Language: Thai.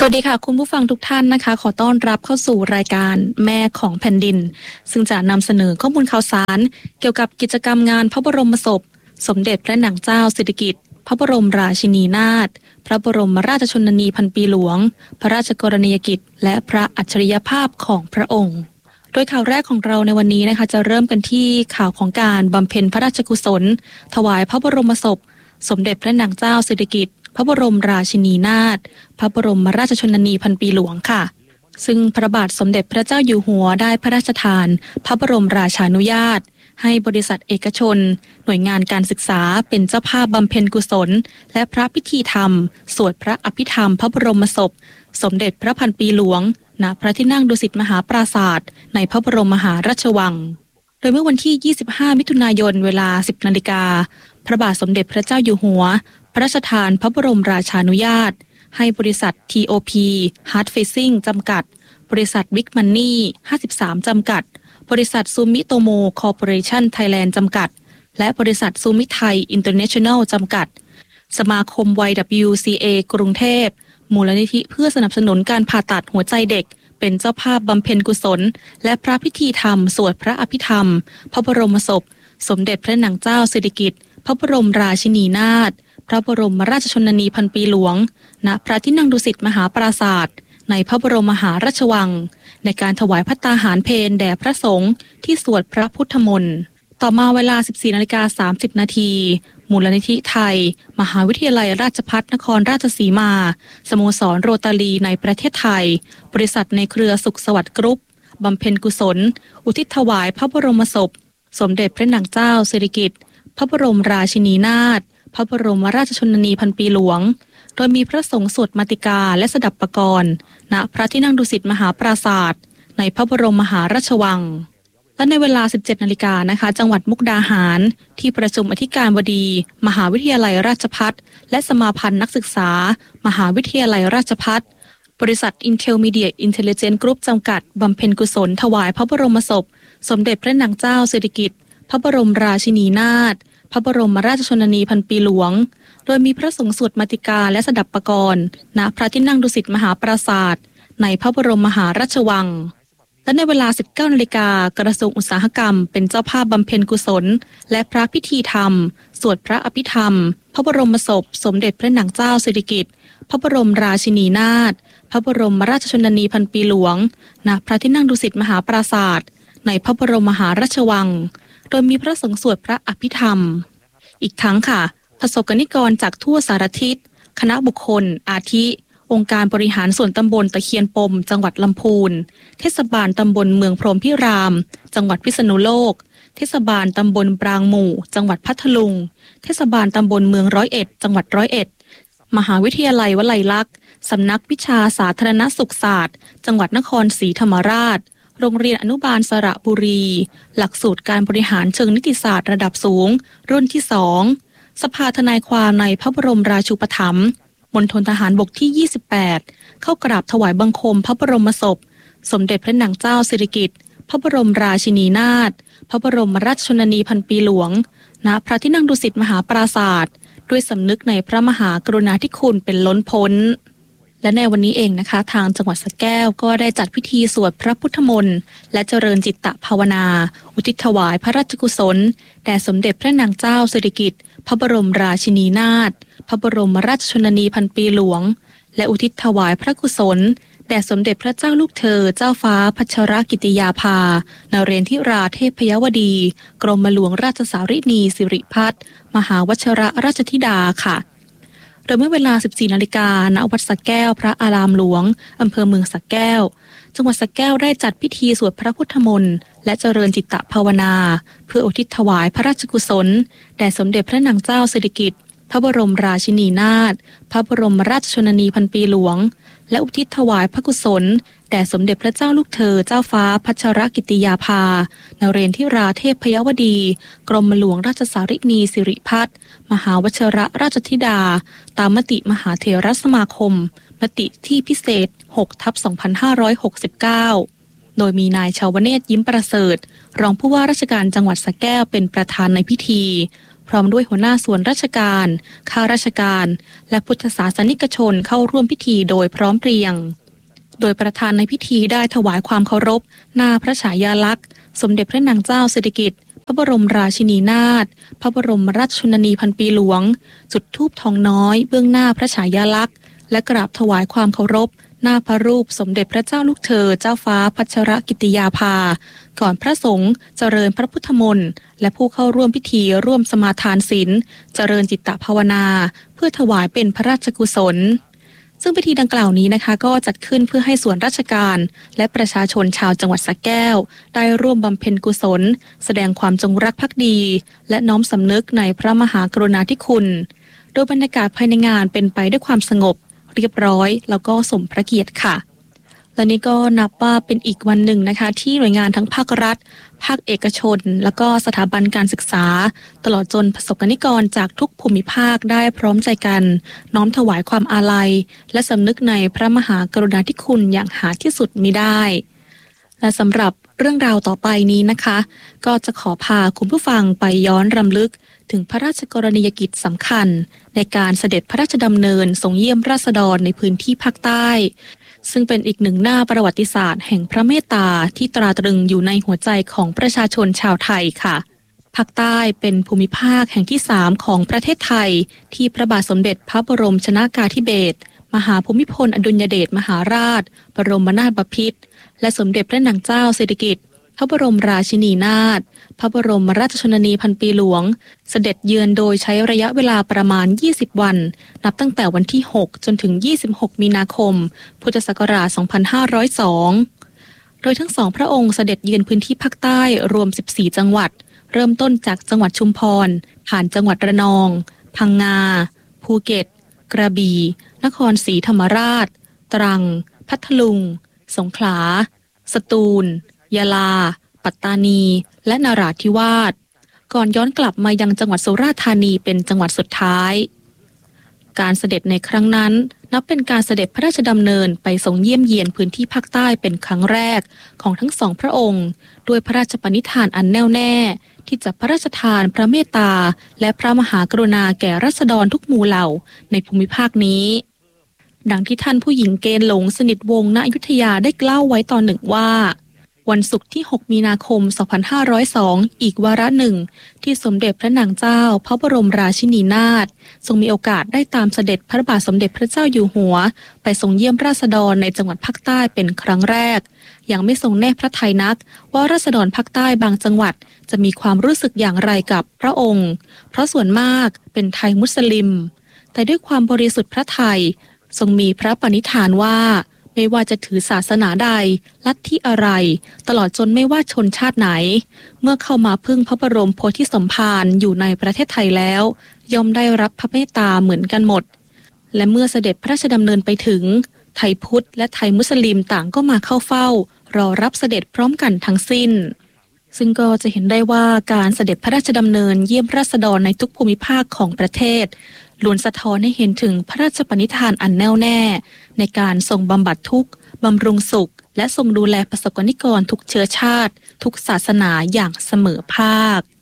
วัสดีค่ะคุณผู้ฟังทุกท่านนะคะขอต้อนรับเข้าสู่รายการแม่ของแผ่นดินซึ่งจะนำเสนอข้อมูลข่าวสารเกี่ยวกับกิจกรรมงานพระบรมศพสมเด็จพระนางเจ้าสิริกิติ์พระบรมราชินีนาถพระบรมราชชนนีพันปีหลวงพระราชกรณียกิจและพระอัจฉริยภาพของพระองค์โดยข่าวแรกของเราในวันนี้นะคะจะเริ่มกันที่ข่าวของการบำเพ็ญพระราชกุศลถวายพระบรมศพสมเด็จพระนางเจ้าสิริกิติ์พระบรมราชินีนาถพระบรมราชชนนีพันปีหลวงค่ะซึ่งพระบาทสมเด็จพระเจ้าอยู่หัวได้พระราชทานพระบรมราชานุญาตให้บริษัทเอกชนหน่วยงานการศึกษาเป็นเจ้าภาพบำเพ็ญกุศลและพระพิธีธรรมสวดพระอภิธรรมพระบรมศพสมเด็จพระพันปีหลวงณพระที่นั่งดุสิตมหาปราสาทในพระบรมมหาราชวังโดยเมื่อวันที่ 25 มิถุนายนเวลา 10 นาฬิกาพระบาทสมเด็จพระเจ้าอยู่หัวพระราชทานพระบรมราชานุญาตให้บริษัท TOP Hard Facing จำกัดบริษัท Big Money 53 จำกัดบริษัทซูมิโตโมคอร์ปอเรชั่นไทยแลนด์จำกัดและบริษัทซูมิไทยอินเตอร์เนชั่นแนลจำกัดสมาคม YWCA กรุงเทพมูลนิธิเพื่อสนับสนุนการผ่าตัดหัวใจเด็กเป็นเจ้าภาพบำเพ็ญกุศลและพระพิธีธรรมสวดพระอภิธรรมพระบรมศพสมเด็จพระนางเจ้าสิริกิติ์พระบรมราชินีนาถพระบรมราชชนนีพันปีหลวงณพระที่นั่งดุสิตมหาปราสาทในพระบรมมหาราชวังในการถวายภัตตาหารเพลแด่พระสงฆ์ที่สวดพระพุทธมนต์ต่อมาเวลา 14:30 นาทีมูลนิธิไทยมหาวิทยาลัยราชภัฏนครราชสีมาสโมสรโรตารีในประเทศไทยบริษัทในเครือสุขสวัสดิ์กรุ๊ปบำเพ็ญกุศลอุทิศถวายพระบรมศพสมเด็จพระนางเจ้าสิริกิติ์พระบรมราชินีนาถพระบรมราชชนนีพันปีหลวงโดยมีพระสงฆ์สวดมาติกาและสดับปกรณ์ณพระที่นั่งดุสิตมหาปราสาทในพระบรมมหาราชวังและในเวลา 17 นาฬิกานะคะจังหวัดมุกดาหารที่ประชุมอธิการบดีมหาวิทยาลัยราชภัฏและสมาพันธ์นักศึกษามหาวิทยาลัยราชภัฏบริษัท Intermediate Intelligence Group จำกัดบำเพ็ญกุศลถวายพระบรมศพสมเด็จพระนางเจ้าสิริกิติ์พระบรมราชินีนาถพระบรมราชชนนีพันปีหลวงโดยมีพระสงฆ์สวดมาติกาและสดับปกรณ์ณพระที่นั่งดุสิตมหาปราสาทในพระบรมมหาราชวังและในเวลา 19 นาฬิกากระทรวงอุตสาหกรรมเป็นเจ้าภาพบำเพ็ญกุศลและพระพิธีธรรมสวดพระอภิธรรมพระบรมศพสมเด็จพระนางเจ้าสิริกิติ์พระบรมราชินีนาถพระบรมราชชนนีพันปีหลวงณพระที่นั่งดุสิตมหาปราสาทในพระบรมมหาราชวังโดยมีพระสงฆ์สวดพระอภิธรรมอีกทั้งค่ะประสบกนิกรจากทั่วสารทิศคณะบุคคลอาทิองค์การบริหารส่วนตำบลตะเคียนปมจังหวัดลำพูนเทศบาลตำบลเมืองพรหมพิรามจังหวัดพิษณุโลกเทศบาลตำบลปรางหมู่จังหวัดพัทลุงเทศบาลตำบลเมืองร้อยเอ็ดจังหวัดร้อยเอ็ดมหาวิทยาลัยวลัยลักษณ์สำนักวิชาสาธารณสุขศาสตร์จังหวัดนครศรีธรรมราชโรงเรียนอนุบาลสระบุรีหลักสูตรการบริหารเชิงนิติศาสตร์ระดับสูงรุ่นที่ 2สภาทนายความในพระบรมราชูปถัมภ์มณฑลทหารบกที่ 28เข้ากราบถวายบังคมพระบรมศพสมเด็จพระนางเจ้าสิริกิติ์พระบรมราชินีนาถพระบรมราชชนนีพันปีหลวงณพระที่นั่งดุสิตมหาปราสาทด้วยสำนึกในพระมหากรุณาธิคุณเป็นล้นพ้นและในวันนี้เองนะคะทางจังหวัดสระแก้วก็ได้จัดพิธีสวดพระพุทธมนต์และเจริญจิตตภาวนาอุทิศถวายพระราชกุศลแด่สมเด็จพระนางเจ้าสิริกิติ์พระบรมราชินีนาถพระบรมราชชนนีพันปีหลวงและอุทิศถวายพระกุศลแด่สมเด็จพระเจ้าลูกเธอเจ้าฟ้าพัชรกิติยาภานเรนทิราเทพยวดีกรมหลวงราชสารินีสิริพัฒน์มหาวชิรราชธิดาค่ะโดยเมื่อเวลา 14 นาฬิกาณวัดสระแก้วพระอารามหลวงอำเภอเมืองสระแก้วจังหวัดสระแก้วได้จัดพิธีสวดพระพุทธมนต์และเจริญจิตตภาวนาเพื่ออุทิศถวายพระราชกุศลแด่สมเด็จพระนางเจ้าสิริกิติ์พระบรมราชินีนาถพระบรมราชชนนีพันปีหลวงและอุทิศถวายพระกุศลแด่สมเด็จพระเจ้าลูกเธอเจ้าฟ้าพัชรกิติยาภานเรนทิราเทพยวดีกรมหลวงราชสารินีสิริพัฒน์มหาวชิรราชธิดาตามมติมหาเถรสมาคมมติที่พิเศษ 6/2569 โดยมีนายชาวเนตรยิ้มประเสริฐรองผู้ว่าราชการจังหวัดสระแก้วเป็นประธานในพิธีพร้อมด้วยหัวหน้าส่วนราชการข้าราชการและพุทธศาสนิกชนเข้าร่วมพิธีโดยพร้อมเพรียงโดยประธานในพิธีได้ถวายความเคารพหน้าพระฉายาลักษณ์สมเด็จพระนางเจ้าสิริกิติ์พระบรมราชินีนาถพระบรมราชชนนีพันปีหลวงจุดธูปทองน้อยเบื้องหน้าพระฉายาลักษณ์และกราบถวายความเคารพหน้าพระรูปสมเด็จพระเจ้าลูกเธอเจ้าฟ้าพัชรกิติยาภาก่อนพระสงฆ์เจริญพระพุทธมนต์และผู้เข้าร่วมพิธีร่วมสมาทานศีลเจริญจิตภาวนาเพื่อถวายเป็นพระราชกุศลซึ่งพิธีดังกล่าวนี้นะคะก็จัดขึ้นเพื่อให้ส่วนราชการและประชาชนชาวจังหวัดสระแก้วได้ร่วมบำเพ็ญกุศลแสดงความจงรักภักดีและน้อมสำนึกในพระมหากรุณาธิคุณโดยบรรยากาศภายในงานเป็นไปด้วยความสงบเรียบร้อยแล้วก็สมพระเกียรติค่ะและนี่ก็นับว่าเป็นอีกวันหนึ่งนะคะที่หน่วยงานทั้งภาครัฐภาคเอกชนแล้วก็สถาบันการศึกษาตลอดจนประสบกนิกรจากทุกภูมิภาคได้พร้อมใจกันน้อมถวายความอาลัยและสำนึกในพระมหากรุณาธิคุณอย่างหาที่สุดมิได้และสำหรับเรื่องราวต่อไปนี้นะคะก็จะขอพาคุณผู้ฟังไปย้อนรำลึกถึงพระราชกรณียกิจสำคัญในการเสด็จพระราชดำเนินทรงเยี่ยมราษฎรในพื้นที่ภาคใต้ซึ่งเป็นอีกหนึ่งหน้าประวัติศาสตร์แห่งพระเมตตาที่ตราตรึงอยู่ในหัวใจของประชาชนชาวไทยค่ะภาคใต้เป็นภูมิภาคแห่งที่3ของประเทศไทยที่พระบาทสมเด็จพระบรมชนกาธิเบศรมหาภูมิพลอดุลยเดชมหาราชบรมนาถบพิตรและสมเด็จพระนางเจ้าสิริกิติ์พระบรมราชินีนาถพระบรมราชชนนีพันปีหลวงเสด็จเยือนโดยใช้ระยะเวลาประมาณ20วันนับตั้งแต่วันที่6จนถึง26มีนาคมพุทธศักราช2502โดยทั้งสองพระองค์เสด็จเยือนพื้นที่ภาคใต้รวม14จังหวัดเริ่มต้นจากจังหวัดชุมพรผ่านจังหวัดระนองพังงาภูเก็ตกระบี่นครศรีธรรมราชตรังพัทลุงสงขลาสตูลยะลาปัตตานีและนราธิวาสก่อนย้อนกลับมายังจังหวัดสุราษฎร์ธานีเป็นจังหวัดสุดท้ายการเสด็จในครั้งนั้นนับเป็นการเสด็จพระราชดำเนินไปทรงเยี่ยมเยียนพื้นที่ภาคใต้เป็นครั้งแรกของทั้งสองพระองค์ด้วยพระราชปณิธานอันแน่วแน่ที่จะพระราชทานพระเมตตาและพระมหากรุณาแก่ราษฎรทุกหมู่เหล่าในภูมิภาคนี้ดังที่ท่านผู้หญิงเกณฑ์หลงสนิทวงศ์ณอยุธยาได้เล่าไว้ตอนหนึ่งว่าวันศุกร์ที่6มีนาคม2502อีกวาระหนึ่งที่สมเด็จพระนางเจ้าพระบรมราชินีนาถทรงมีโอกาสได้ตามเสด็จพระบาทสมเด็จพระเจ้าอยู่หัวไปทรงเยี่ยมราษฎรในจังหวัดภาคใต้เป็นครั้งแรกยังไม่ทรงแน่พระทัยนักว่าราษฎรภาคใต้บางจังหวัดจะมีความรู้สึกอย่างไรกับพระองค์เพราะส่วนมากเป็นไทยมุสลิมแต่ด้วยความบริสุทธิ์พระทัยทรงมีพระปณิธานว่าไม่ว่าจะถือศาสนาใดลัทธิอะไรตลอดจนไม่ว่าชนชาติไหนเมื่อเข้ามาพึ่งพระบรมโพธิสมภารอยู่ในประเทศไทยแล้วย่อมได้รับพระเมตตาเหมือนกันหมดและเมื่อเสด็จพระราชดำเนินไปถึงไทยพุทธและไทยมุสลิมต่างก็มาเข้าเฝ้ารอรับเสด็จพร้อมกันทั้งสิ้นซึ่งก็จะเห็นได้ว่าการเสด็จพระราชดำเนินเยี่ยมราษฎรในทุกภูมิภาคของประเทศล้วนสะท้อนให้เห็นถึงพระราชปณิธานอันแน่วแน่ในการทรงบำบัดทุกข์บำรุงสุขและทรงดูแลประสบกนิกรทุกเชื้อชาติทุกศาสนาอย่างเสมอภาค